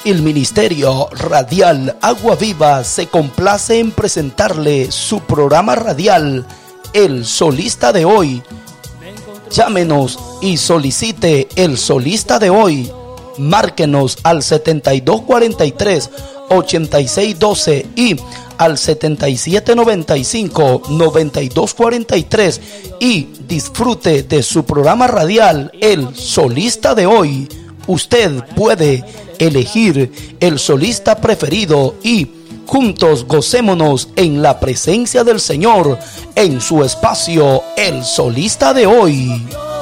El Ministerio Radial Agua Viva se complace en presentarle su programa radial, El Solista de Hoy. Llámenos y solicite El Solista de Hoy. Márquenos al 7243-8612 y al 7795-9243 y disfrute de su programa radial El Solista de Hoy. Usted puede elegir el solista preferido y juntos gocémonos en la presencia del Señor en su espacio El Solista de Hoy.